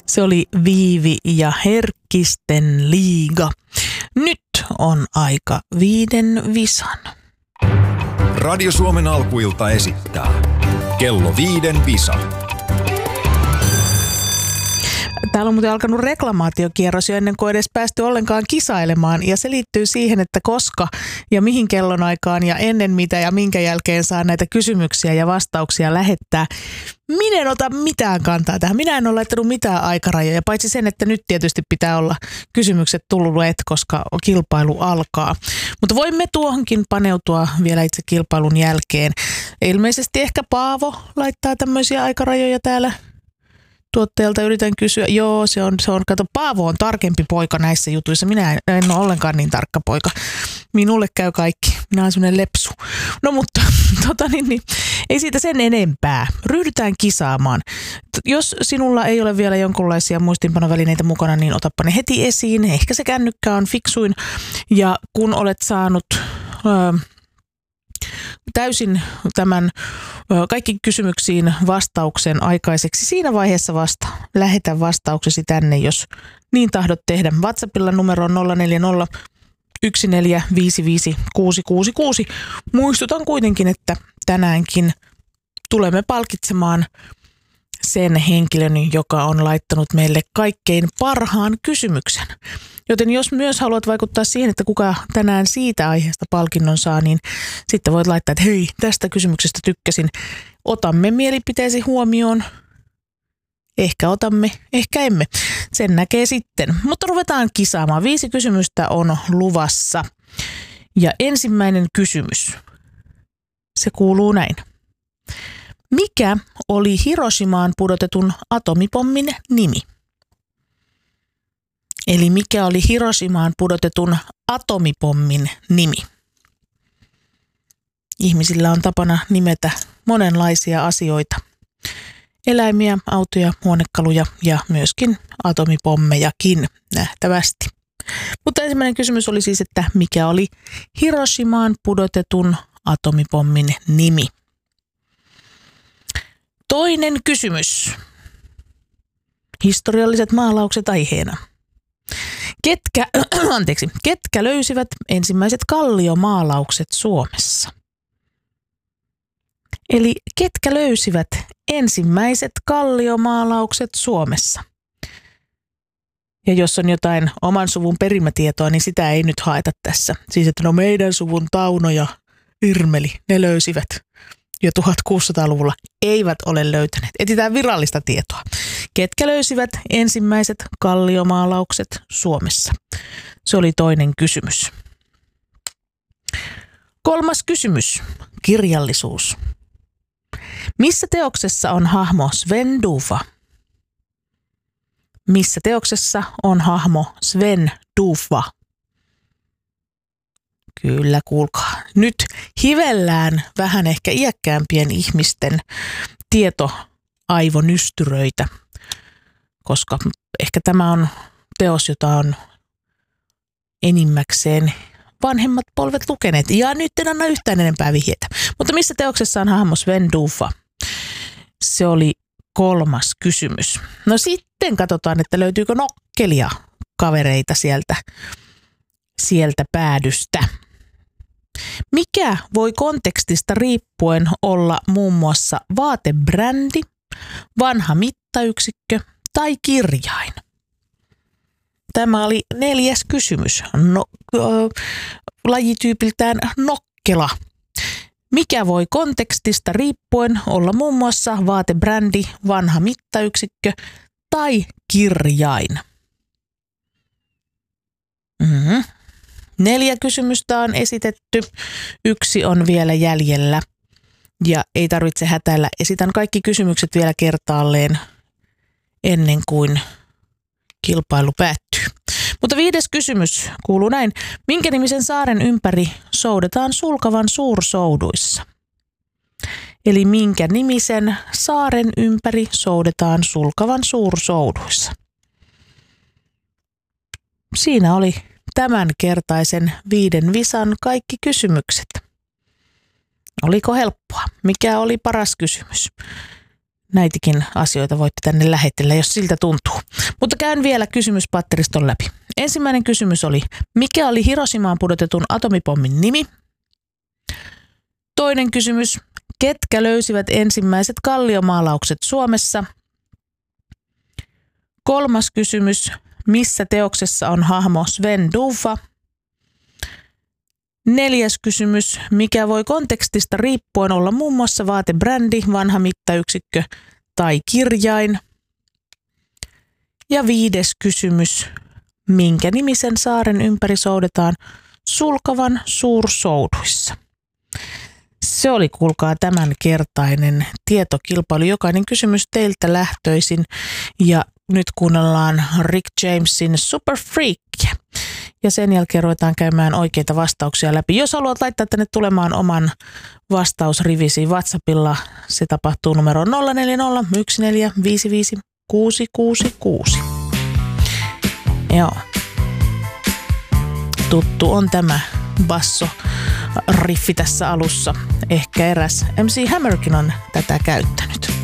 Se oli Viivi ja Herkkisten liiga. Nyt on aika 5 visan. Radio Suomen alkuilta esittää kello 5 visa. Täällä on muuten alkanut reklamaatiokierros jo ennen kuin edes päästy ollenkaan kisailemaan. Ja se liittyy siihen, että koska ja mihin kellonaikaan ja ennen mitä ja minkä jälkeen saa näitä kysymyksiä ja vastauksia lähettää. Minä en ota mitään kantaa tähän. Minä en ole laittanut mitään aikarajoja, paitsi sen, että nyt tietysti pitää olla kysymykset tulleet, koska kilpailu alkaa. Mutta voimme tuohonkin paneutua vielä itse kilpailun jälkeen. Ilmeisesti ehkä Paavo laittaa tämmöisiä aikarajoja täällä. Tuottajalta yritän kysyä. Joo, se on. Kato, Paavo on tarkempi poika näissä jutuissa. Minä en ole ollenkaan niin tarkka poika. Minulle käy kaikki. Minä olen sellainen lepsu. No mutta, ei siitä sen enempää. Ryhdytään kisaamaan. Jos sinulla ei ole vielä jonkunlaisia muistinpanovälineitä mukana, niin otappa ne heti esiin. Ehkä se kännykkä on fiksuin. Ja kun olet saanut täysin tämän kaikki kysymyksiin vastauksen aikaiseksi. Siinä vaiheessa vasta lähetä vastauksesi tänne, jos niin tahdot tehdä. WhatsAppilla numero on 040 1455 666. Muistutan kuitenkin, että tänäänkin tulemme palkitsemaan sen henkilön, joka on laittanut meille kaikkein parhaan kysymyksen. Joten jos myös haluat vaikuttaa siihen, että kuka tänään siitä aiheesta palkinnon saa, niin sitten voit laittaa, että hei, tästä kysymyksestä tykkäsin. Otamme mielipiteesi huomioon. Ehkä otamme, ehkä emme. Sen näkee sitten. Mutta ruvetaan kisaamaan. 5 kysymystä on luvassa. Ja ensimmäinen kysymys. Se kuuluu näin. Mikä oli Hiroshimaan pudotetun atomipommin nimi? Eli mikä oli Hiroshimaan pudotetun atomipommin nimi? Ihmisillä on tapana nimetä monenlaisia asioita. Eläimiä, autoja, huonekaluja ja myöskin atomipommejakin nähtävästi. Mutta ensimmäinen kysymys oli siis, että mikä oli Hiroshimaan pudotetun atomipommin nimi? Toinen kysymys. Historialliset maalaukset aiheena. Ketkä löysivät ensimmäiset kalliomaalaukset Suomessa? Eli ketkä löysivät ensimmäiset kalliomaalaukset Suomessa? Ja jos on jotain oman suvun perimätietoa, niin sitä ei nyt haeta tässä. Siis että no meidän suvun Tauno ja Irmeli, ne löysivät jo 1600-luvulla, eivät ole löytäneet. Etsitään virallista tietoa. Ketkä löysivät ensimmäiset kalliomaalaukset Suomessa? Se oli toinen kysymys. Kolmas kysymys. Kirjallisuus. Missä teoksessa on hahmo Sven Dufva? Missä teoksessa on hahmo Sven Dufva? Kyllä, kuulkaa. Nyt hivellään vähän ehkä iäkkäämpien ihmisten tietoaivonystyröitä, koska ehkä tämä on teos, jota on enimmäkseen vanhemmat polvet lukeneet. Ja nyt en anna yhtään enempää vihjeitä. Mutta missä teoksessa on hahmo Sven Dufva? Se oli kolmas kysymys. No sitten katsotaan, että löytyykö nokkelia kavereita sieltä päädystä. Mikä voi kontekstista riippuen olla muun muassa vaatebrändi, vanha mittayksikkö tai kirjain? Tämä oli 4. kysymys. Lajityypiltään nokkela. Mikä voi kontekstista riippuen olla muun muassa vaatebrändi, vanha mittayksikkö tai kirjain? 4 kysymystä on esitetty, 1 on vielä jäljellä ja ei tarvitse hätäillä. Esitän kaikki kysymykset vielä kertaalleen ennen kuin kilpailu päättyy. Mutta 5. kysymys kuuluu näin. Minkä nimisen saaren ympäri soudetaan Sulkavan suursouduissa? Eli minkä nimisen saaren ympäri soudetaan Sulkavan suursouduissa? Siinä oli tämänkertaisen 5 visan kaikki kysymykset. Oliko helppoa? Mikä oli paras kysymys? Näitäkin asioita voitte tänne lähetellä, jos siltä tuntuu. Mutta käyn vielä kysymyspatteriston läpi. Ensimmäinen kysymys oli, mikä oli Hiroshimaan pudotetun atomipommin nimi? Toinen kysymys, ketkä löysivät ensimmäiset kalliomaalaukset Suomessa? Kolmas kysymys, missä teoksessa on hahmo Sven Duffa? Neljäs kysymys, mikä voi kontekstista riippuen olla muun muassa vaatebrändi, vanha mittayksikkö tai kirjain? Ja viides kysymys, minkä nimisen saaren ympäri soudetaan Sulkavan suursouduissa? Se oli, kuulkaa, tämänkertainen tietokilpailu. Jokainen kysymys teiltä lähtöisin ja nyt kuunnellaan Rick Jamesin Super Freakia. Ja sen jälkeen ruvetaan käymään oikeita vastauksia läpi. Jos haluat laittaa tänne tulemaan oman vastausrivisi WhatsAppilla, se tapahtuu numero 0401455666. Joo. Tuttu on tämä basso-riffi tässä alussa. Ehkä eräs MC Hammerkin on tätä käyttänyt.